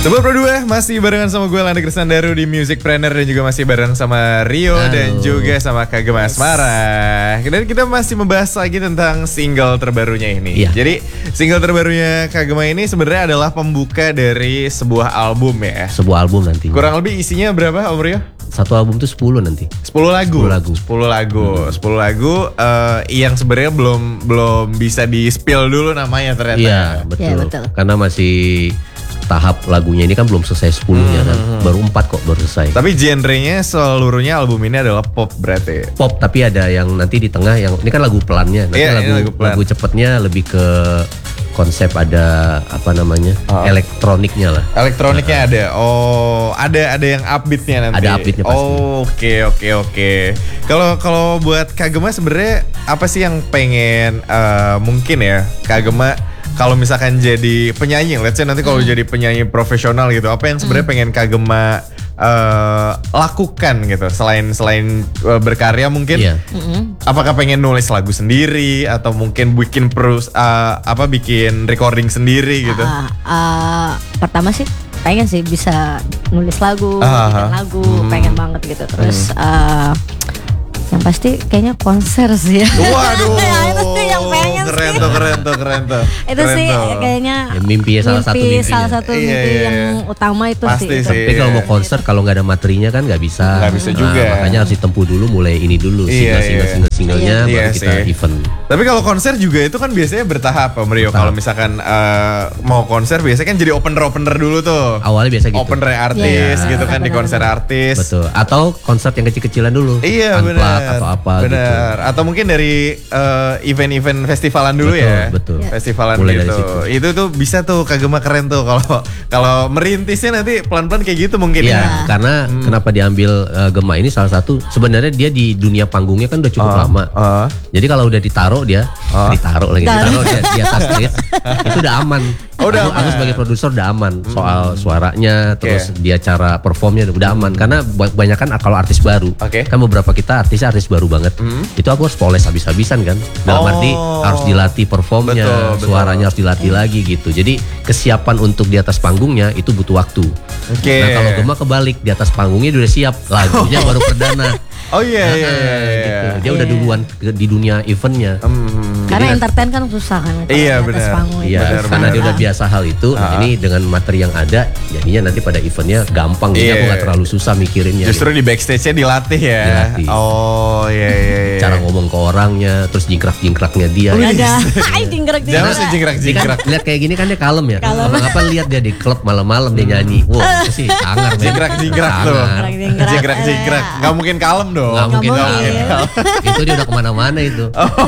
Sobat Pro 2 masih barengan sama gue Landa Kristandaru di Music Planner dan juga masih bareng sama Rio dan juga sama Kagem Asmara. Dan kita masih membahas lagi tentang single terbarunya ini. Iya. Jadi single terbarunya Kagem ini sebenarnya adalah pembuka dari sebuah album ya. Sebuah album nanti. Kurang lebih isinya berapa Om Rio? Satu album tuh 10 nanti. 10 lagu. 10 lagu. 10 lagu yang sebenarnya belum bisa di-spill dulu namanya ternyata. Iya, betul. Iya, betul. Karena masih tahap lagunya ini kan belum selesai 10-nya kan. Baru 4 kok baru selesai. Tapi genrenya seluruhnya album ini adalah pop berarti. Pop tapi ada yang nanti di tengah yang ini kan lagu pelannya. Nanti Iya, ini lagu pelan. lagu cepetnya lebih ke konsep ada apa namanya? Elektroniknya lah. Elektroniknya ada. Oh, ada yang upbeatnya nanti. Ada upbeatnya pasti. Oh, oke. Kalau buat Kagema sebenarnya apa sih yang pengen mungkin ya Kagema kalau misalkan jadi penyanyi, let's say nanti kalau jadi penyanyi profesional gitu, apa yang sebenarnya pengen Kagema lakukan gitu selain berkarya mungkin? Iya. Apakah pengen nulis lagu sendiri atau mungkin bikin bikin recording sendiri gitu? Pertama sih pengen sih bisa nulis lagu, bikin lagu, pengen banget gitu. Terus yang pasti kayaknya konser sih ya. Waduh. Ya, itu sih yang pengen keren sih. Keren tuh. Itu sih kayaknya Ya, mimpi salah satu mimpinya. salah satu Iya, mimpi iya. yang utama itu Pasti sih. sih. Tapi kalau mau konser kalau nggak ada materinya kan nggak bisa. Nggak bisa juga. Makanya harus ditempuh dulu, mulai ini dulu Iya, singlenya iya. baru Iya kita sih. event. Tapi kalau konser juga itu kan biasanya bertahap Om Rio. Kalau misalkan mau konser biasanya kan jadi opener dulu tuh. Awalnya biasa gitu. Opener artis Iya. gitu kan di konser artis. Betul. Atau konser yang kecil-kecilan dulu. Iya Unplugged benar. atau apa benar. gitu. Atau mungkin dari event-event festivalan dulu Betul, ya. betul. Festivalan Mulai gitu. dari situ. Itu tuh bisa tuh Kagema keren tuh kalau merintisnya nanti pelan-pelan kayak gitu mungkin Iya, ya. karena kenapa diambil Gema ini salah satu sebenarnya dia di dunia panggungnya kan udah cukup lama. Jadi kalau udah ditaruh dia ditaruh dia di atas stage itu udah aman. Oh, udah aku aman. sebagai produser udah aman soal suaranya terus dia cara performnya udah aman karena banyak kan kalau artis baru Oke. kan beberapa kita artis baru banget itu aku harus poles habis-habisan kan dalam arti harus dilatih performnya Betul. suaranya harus dilatih lagi gitu jadi kesiapan untuk di atas panggungnya itu butuh waktu. Oke. Nah kalau Gema kebalik di atas panggungnya dia udah siap lagunya baru perdana. Oh iya. Gitu. Dia udah duluan di dunia eventnya. Karena entertain kan susah kan. kalau Iya, di atas benar. panggung itu. Iya, Benar, karena benar. dia udah biasa hal itu. Ini dengan materi yang ada, jadinya nanti pada eventnya gampang. Jadi Iya. aku nggak terlalu susah mikirinnya. Justru di backstage-nya dilatih ya. Dilatih. Oh iya. Cara ngomong ke orangnya, terus jingkrak-jingkraknya dia. Ada. Hai jingkrak Jangan jingkrak. sejingkrak-jingkrak. Lihat kayak gini kan dia kalem ya. Kapan lihat dia di klub malam-malam dia nyanyi. Wah, itu sih sangar. men. Jingkrak-jingkrak tuh. Sangar. Jingkrak-jingkrak. Gak mungkin kalem dong. Nggak mungkin. mungkin. Itu dia udah kemana-mana itu.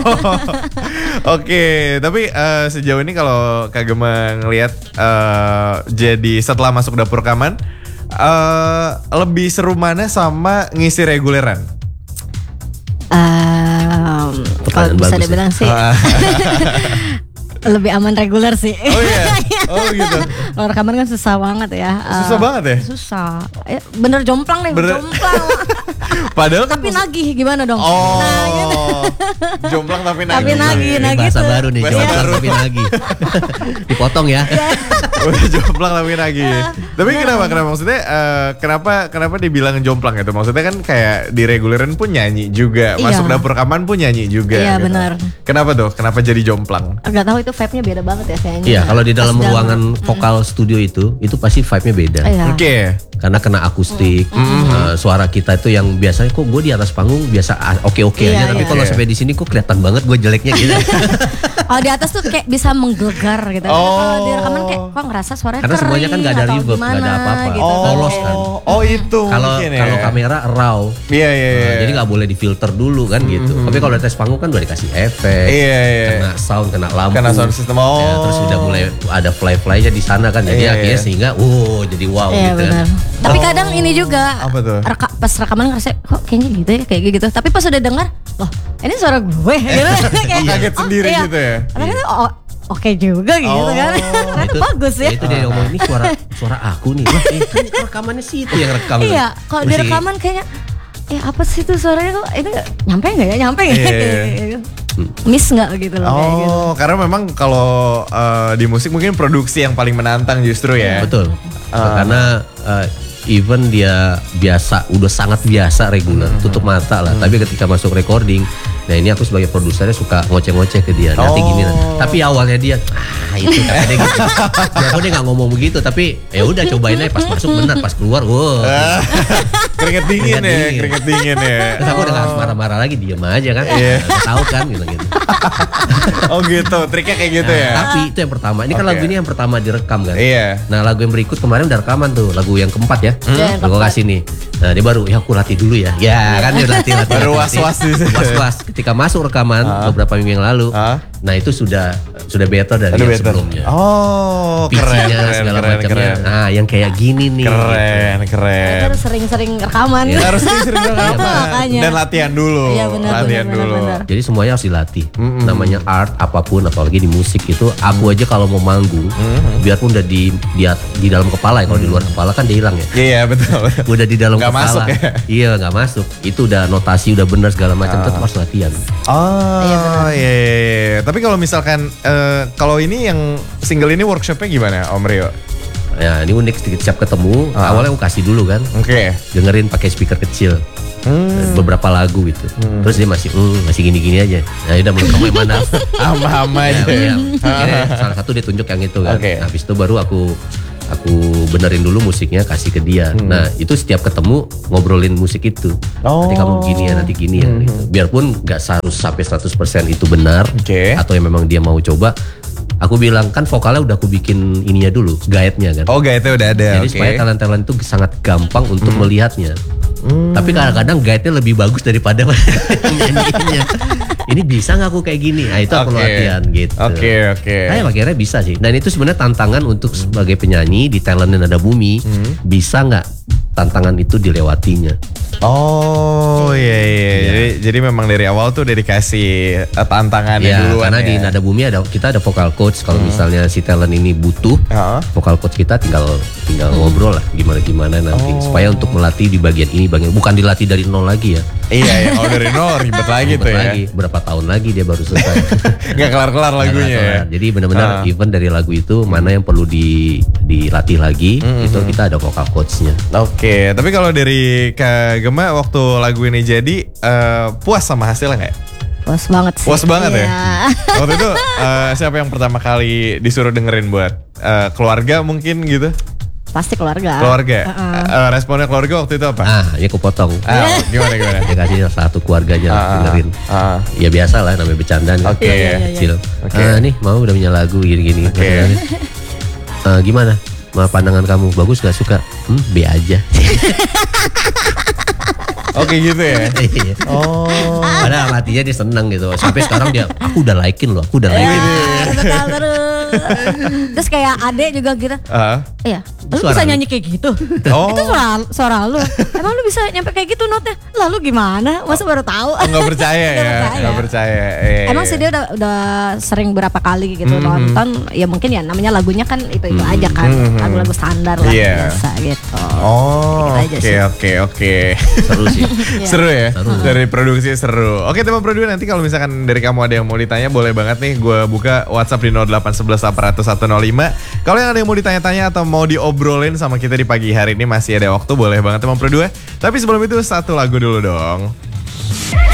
Oke, tapi sejauh ini kalau Kagema ngelihat jadi setelah masuk dapur rekaman lebih seru mana sama ngisi reguleran? Kalau Pertanyaan bisa bagus dibilang sih lebih aman reguler sih. Oh iya, oh gitu. Kalau rekaman kan susah banget ya. Susah banget ya? Susah. Bener jomplang deh, Bener. jomplang. Padahal kan Tapi nagih gimana dong? Oh, Nah, gitu. jomplang tapi nagih. Tapi nagih, Ini nagih bahasa tuh. baru nih, Bahasa jomplang baru. tapi nagih. Dipotong ya. Udah jomplang tapi nagih. Tapi kenapa maksudnya kenapa dibilang jomplang itu? Maksudnya kan kayak di reguleran pun nyanyi juga, Iya. masuk dapur rekaman pun nyanyi juga. Iya, gitu. benar. Kenapa tuh? Kenapa jadi jomplang? Enggak tahu itu vibe-nya beda banget ya kayaknya. Iya, kalau di Pas dalam ruangan vokal studio itu pasti vibe-nya beda. Iya. Oke. Karena kena akustik, suara kita itu yang biasanya kok gue di atas panggung biasa oke-oke Iya, aja, tapi iya. kalau sampai di sini kok kelihatan banget gue jeleknya gitu. Kalau di atas tuh kayak bisa menggelegar gitu. Kalau di rekaman kayak kok ngerasa suaranya Karena semuanya kan nggak ada kering atau reverb, nggak ada gimana apa-apa. gitu. Polos kan. Oh itu Kalau mungkin ya. kalau kamera raw, Iya. jadi nggak boleh difilter dulu kan gitu. Tapi kalau di atas panggung kan udah dikasih efek, Iya. kena sound, kena lampu, Kena sound system. Oh. Ya, terus udah mulai ada fly-flynya di sana kan, jadi Iya, akhirnya iya. sehingga jadi wow Iya gitu. benar. Tapi kadang ini juga Apa tuh? pas rekaman ngerasa kok kayaknya gitu ya kayak gitu. Tapi pas udah dengar, loh ini suara gue gitu. Kayak, Kaget sendiri iya. gitu ya? Ternyata oke juga gitu kan. Ternyata bagus ya. Itu dia ngomong ini suara aku nih. Wah, kan rekamannya sih itu yang rekam. Iya, kalau di Mesti- rekaman kayaknya apa sih itu suaranya kok ini nyampe nggak ya? Nyampe nggak? Iya, ya? iya. Kayak gitu. miss nggak gitu loh kayak gitu. Oh, karena memang kalau di musik mungkin produksi yang paling menantang justru ya. Betul. Karena even dia udah sangat biasa reguler, tutup mata lah. Tapi ketika masuk recording, nah ini aku sebagai produsernya suka ngoceh-ngoceh ke dia. Nanti gini. Tapi awalnya dia, itu kata dia gitu. Dia nggak ngomong begitu, tapi ya udah cobain aja. Pas masuk benar, pas keluar, wow. Keringet dingin ya. Terus aku udah gak marah-marah lagi, diem aja kan. Udah tahu kan gitu. Oh gitu, triknya kayak gitu ya. Tapi itu yang pertama. Ini kan lagu ini yang pertama direkam kan. Iya. Nah lagu yang berikut kemarin udah rekaman tuh, lagu yang keempat ya. Aku kasih nih. Nah dia baru, ya aku latih dulu ya. Ya kan dia latih. Baru was-was sih. Was-was. Ketika masuk rekaman beberapa minggu yang lalu, nah itu sudah better dari yang sebelumnya. Oh, Pitch-nya segala macamnya. Nah yang kayak gini nih. Keren. Harus sering-sering rekaman. Ya, harus sering rekaman. Dan latihan dulu. Iya benar. Jadi semuanya harus dilatih. Namanya art apapun, apalagi di musik itu. Aku aja kalau mau manggung, biarpun udah di dalam kepala ya. Kalau di luar kepala kan dia hilang ya. Iya betul. Udah di dalam Gak kepala. masuk ya? Iya nggak masuk. Itu udah notasi udah benar segala macam. Tetap harus latihan. Oh iya. Tapi kalau misalkan kalau ini yang single ini workshopnya gimana Om Rio? Ya ini unik sedikit, siap ketemu. Awalnya aku kasih dulu kan. Oke. Dengerin pakai speaker kecil. Beberapa lagu gitu. Terus dia masih gini-gini aja. Nah udah menurut kamu yang mana? Hama aja. Akhirnya salah satu dia tunjuk yang itu kan. Oke. Habis itu baru aku benerin dulu musiknya, kasih ke dia. Nah itu setiap ketemu ngobrolin musik itu. Nanti kamu gini ya, nanti gini ya. Gitu. Biarpun nggak harus sampai 100% itu benar. Atau yang memang dia mau coba. Aku bilang kan vokalnya udah aku bikin ininya dulu, guide-nya kan. Oh guide-nya udah ada. Jadi supaya talent-talent itu sangat gampang untuk melihatnya. Tapi kadang-kadang guide-nya lebih bagus daripada nyanyiinnya. Ini bisa nggak aku kayak gini? Nah itu aku latihan gitu. Oke. Nah akhirnya bisa sih. Dan itu sebenarnya tantangan untuk sebagai penyanyi di Talent dan Nada Bumi. Bisa nggak tantangan itu dilewatinya? Oh iya. Jadi memang dari awal tuh udah dikasih tantangannya dulu. Karena di Nada Bumi kita ada vocal coach. Kalau misalnya si talent ini butuh, vocal coach kita tinggal ngobrol lah gimana nanti. Supaya untuk melatih di bagian ini, bukan dilatih dari nol lagi ya. Iya, kalau dari nol ribet lagi tuh ya. Berapa tahun lagi dia baru selesai. Gak kelar-kelar lagunya ya. Jadi benar-benar even dari lagu itu mana yang perlu dilatih lagi, itu kita ada vocal coachnya. Oke, tapi kalau dari Kak Gema waktu lagu ini jadi puas sama hasilnya nggak? Puas banget sih. Puas banget ya. Waktu itu siapa yang pertama kali disuruh dengerin buat keluarga mungkin gitu? Pasti keluarga. Responnya keluarga waktu itu apa? Ya aku potong. Gimana? Dia kasih satu keluarga aja dengerin. Ya biasa lah namanya bercanda. Oke. Kecil. Nih mau udah punya lagu gini-gini. Gimana? Pandangan kamu bagus gak suka? B aja. Oke gitu ya. Oh. Padahal hatinya dia seneng gitu. Sampai sekarang dia, aku udah likein loh, aku udah likein. Terus kayak adek juga gitu. Iya, lu Suara bisa lu. nyanyi kayak gitu. Itu suara lu. Emang lu bisa nyampe kayak gitu notnya? Lalu gimana? Masa baru tahu? Nggak percaya ya. Nggak percaya. Emang sih dia udah sering berapa kali gitu nonton. Ya mungkin ya namanya lagunya kan itu aja kan. Lagu-lagu standar lah biasa gitu. Oh, oke. Seru sih. Seru ya. Dari produksi seru. Oke teman produksi, nanti kalau misalkan dari kamu ada yang mau ditanya boleh banget nih. Gue buka WhatsApp di 0811 800 105. Kalau yang ada yang mau ditanya-tanya atau mau diobrolin sama kita di pagi hari ini masih ada waktu, boleh banget teman produksi. Tapi sebelum itu satu lagu dulu dong.